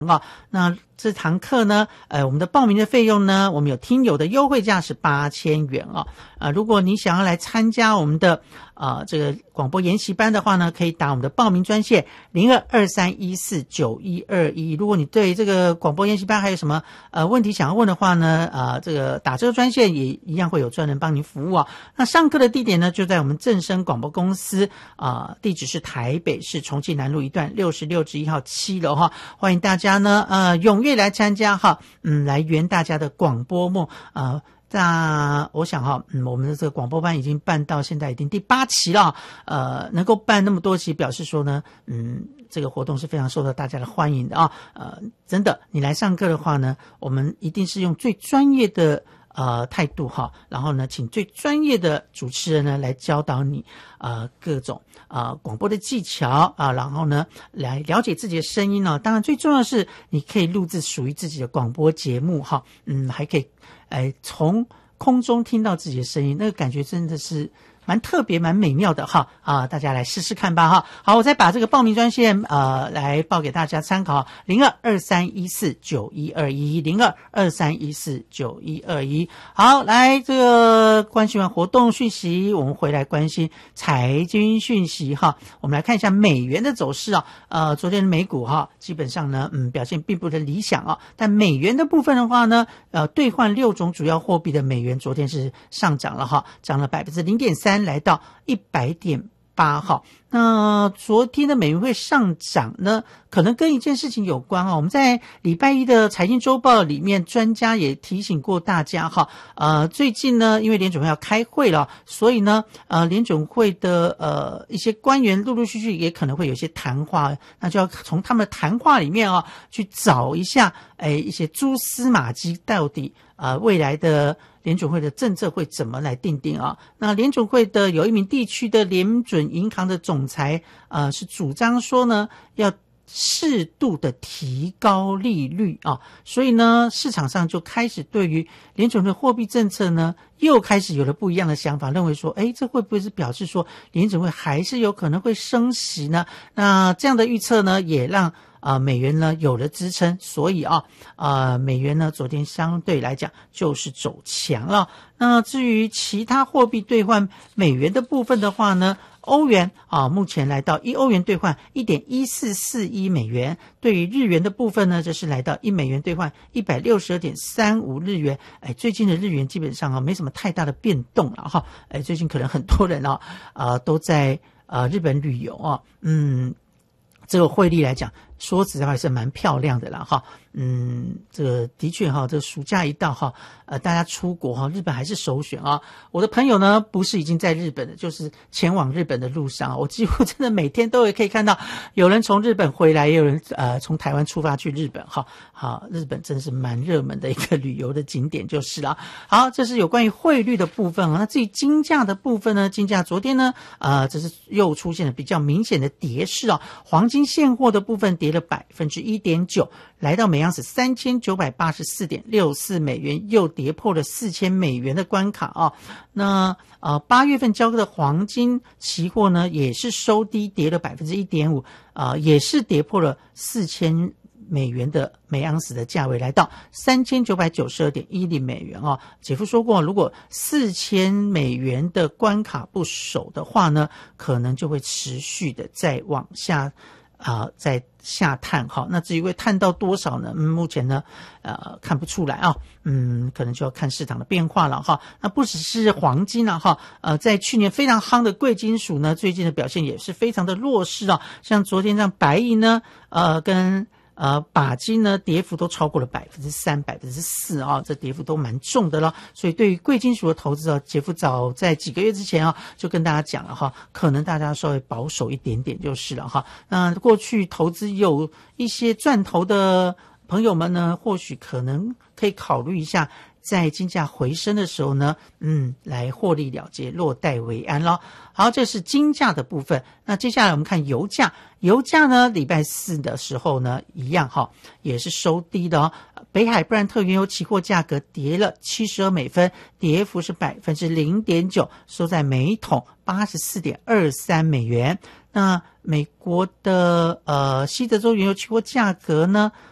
那这堂课呢，我们的报名的费用呢，我们有听友的优惠价是8000元如果你想要来参加我们的这个广播研习班的话呢，可以打我们的报名专线0223149121。如果你对这个广播研习班还有什么问题想要问的话呢，这个打这个专线也一样会有专人帮您服务那上课的地点呢，就在我们正声广播公司地址是台北市重庆南路1段66-1号7楼欢迎大家呢踊跃来参加来圆大家的广播梦那我想我们的这个广播班已经办到现在已经第8期了能够办那么多期，表示说呢这个活动是非常受到大家的欢迎的真的你来上课的话呢，我们一定是用最专业的态度然后呢请最专业的主持人呢来教导你各种广播的技巧然后呢来了解自己的声音当然最重要的是你可以录制属于自己的广播节目还可以从空中听到自己的声音，那个感觉真的是蛮特别蛮美妙的大家来试试看吧好，我再把这个报名专线来报给大家参考0223149121 0223149121。好，来这个关心完活动讯息，我们回来关心财经讯息我们来看一下美元的走势昨天的美股基本上呢表现并不的理想但美元的部分的话呢兑换6种主要货币的美元昨天是上涨了涨了 0.3%来到100.8那昨天的美元会上涨呢，可能跟一件事情有关我们在礼拜一的财经周报里面，专家也提醒过大家最近呢，因为联准会要开会了，所以呢联准会的一些官员陆陆续续也可能会有一些谈话，那就要从他们的谈话里面去找一下一些蛛丝马迹，到底未来的联准会的政策会怎么来定那联准会的有一名地区的联准银行的总裁是主张说呢，要适度的提高利率所以呢市场上就开始对于联准会货币政策呢又开始有了不一样的想法，认为说这会不会是表示说联准会还是有可能会升息呢？那这样的预测呢也让美元呢有了支撑，所以美元呢昨天相对来讲就是走强了。那至于其他货币兑换美元的部分的话呢，欧元目前来到1欧元兑换 1.1441 美元，对于日元的部分呢，这是来到1美元兑换 162.35 日元。最近的日元基本上没什么太大的变动了最近可能很多人都在日本旅游这个汇率来讲说实在话是蛮漂亮的啦这个的确这个暑假一到大家出国日本还是首选我的朋友呢不是已经在日本的，就是前往日本的路上我几乎真的每天都可以看到有人从日本回来，也有人从台湾出发去日本日本真是蛮热门的一个旅游的景点就是了。好，这是有关于汇率的部分那至于金价的部分呢，金价昨天呢这是又出现了比较明显的跌势黄金现货的部分跌了 1.9%， 来到每盎司 3984.64 美元，又跌破了4000美元的关卡那8月份交割的黄金期货呢也是收低，跌了 1.5%也是跌破了4000美元的每盎司的价位，来到 3992.10 美元姐夫说过，如果4000美元的关卡不守的话呢，可能就会持续的再往下在下探那至于会探到多少呢？目前呢看不出来可能就要看市场的变化了那不只是黄金在去年非常夯的贵金属呢，最近的表现也是非常的弱势像昨天这样白银呢跟钯金呢跌幅都超过了 3%、4%这跌幅都蛮重的了。所以对于贵金属的投资杰夫早在几个月之前就跟大家讲了可能大家稍微保守一点点就是了那过去投资有一些赚头的朋友们呢，或许可能可以考虑一下，在金价回升的时候呢来获利了结，落袋为安了。好，这是金价的部分。那接下来我们看油价，油价呢礼拜四的时候呢一样也是收低的北海布兰特原油期货价格跌了72美分，跌幅是 0.9%， 收在每桶 84.23 美元。那美国的西德州原油期货价格呢